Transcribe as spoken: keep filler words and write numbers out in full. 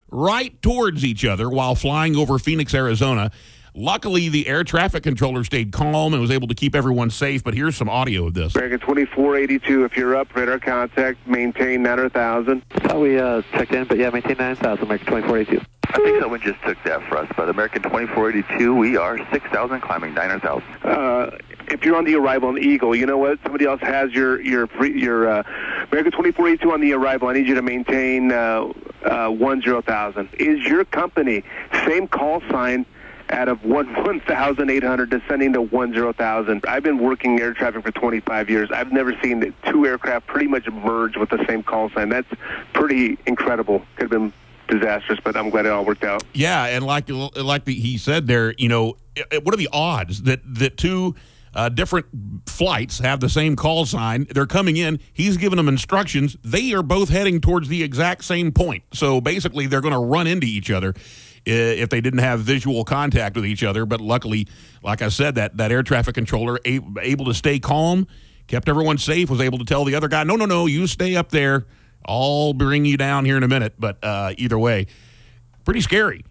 right towards each other while flying over Phoenix, Arizona. Luckily, the air traffic controller stayed calm and was able to keep everyone safe, but here's some audio of this. American twenty-four eighty-two, if you're up, radar contact, maintain nine hundred thousand. Thought we uh, checked in, but yeah, maintain nine thousand, American twenty-four eighty-two. I think someone just took that for us, but American twenty-four eighty-two, we are six thousand, climbing nine hundred thousand. Uh, if you're on the arrival on Eagle, you know what? Somebody else has your your your uh, American twenty-four eighty-two on the arrival. I need you to maintain uh, uh, one zero thousand. Is your company same call sign out of one thousand eight hundred descending to one zero thousand? I've been working air traffic for twenty-five years. I've never seen the two aircraft pretty much merge with the same call sign. That's pretty incredible. Could have been disastrous, but I'm glad it all worked out. Yeah, and like like the, he said there, you know, what are the odds that that two uh, different flights have the same call sign? They're coming in. He's giving them instructions. They are both heading towards the exact same point. So basically, they're going to run into each other if they didn't have visual contact with each other. But luckily, like I said, that, that air traffic controller able, able to stay calm, kept everyone safe, was able to tell the other guy, no, no, no, you stay up there. I'll bring you down here in a minute. But uh, either way, pretty scary.